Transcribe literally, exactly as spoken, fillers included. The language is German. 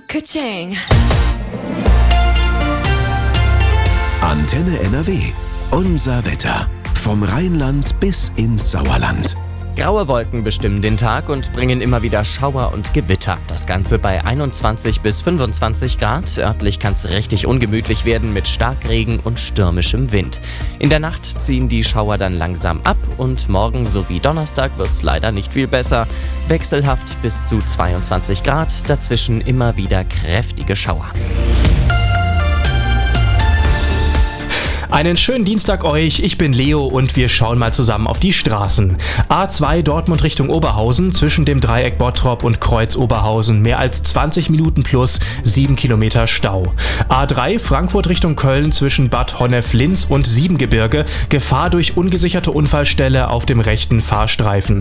Ka-ching. Antenne N R W. Unser Wetter. Vom Rheinland bis ins Sauerland. Graue Wolken bestimmen den Tag und bringen immer wieder Schauer und Gewitter. Das Ganze bei einundzwanzig bis fünfundzwanzig Grad. Örtlich kann es richtig ungemütlich werden mit Starkregen und stürmischem Wind. In der Nacht ziehen die Schauer dann langsam ab und morgen sowie Donnerstag wird es leider nicht viel besser. Wechselhaft bis zu zweiundzwanzig Grad, dazwischen immer wieder kräftige Schauer. Einen schönen Dienstag euch, ich bin Leo und wir schauen mal zusammen auf die Straßen. A zwei Dortmund Richtung Oberhausen, zwischen dem Dreieck Bottrop und Kreuz Oberhausen, mehr als zwanzig Minuten plus sieben Kilometer Stau. A drei Frankfurt Richtung Köln, zwischen Bad Honnef-Linz und Siebengebirge, Gefahr durch ungesicherte Unfallstelle auf dem rechten Fahrstreifen.